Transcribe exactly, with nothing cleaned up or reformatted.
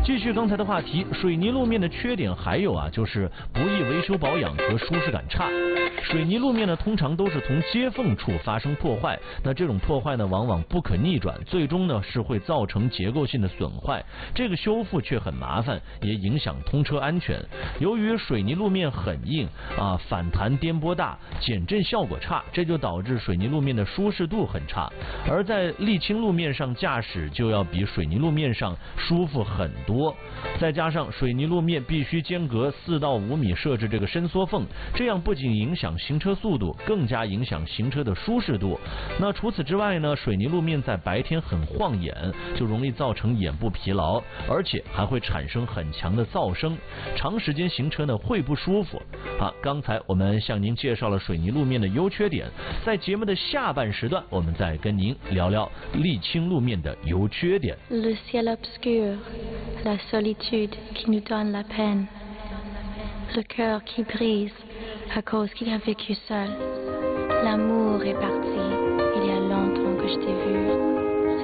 继续刚才的话题，水泥路面的缺点还有啊，就是不易维修保养和舒适感差。水泥路面呢，通常都是从接缝处发生破坏，那这种破坏呢，往往不可逆转，最终呢是会造成结构性的损坏。这个修复却很麻烦，也影响通车安全。由于水泥路面很硬啊，反弹颠簸大，减震效果差，这就导致水泥路面的舒适度很差。而在沥青路面上驾驶就要比水泥路面上舒服很多。再加上水泥路面必须间隔四到五米设置这个伸缩缝，这样不仅影响行车速度，更加影响行车的舒适度。那除此之外呢，水泥路面在白天很晃眼，就容易造成眼部疲劳，而且还会产生很强的噪声，长时间行车呢会不舒服。好，刚才我们向您介绍了水泥路面的优缺点，在节目的下半时段，我们再跟您聊聊沥青路面的优缺点。 Le ciel obscur, la solitude qui nous donne la peine, le cœur qui brise à cause qu'il a vécu seul. L'amour est parti, il y a longtemps que je t'ai vu.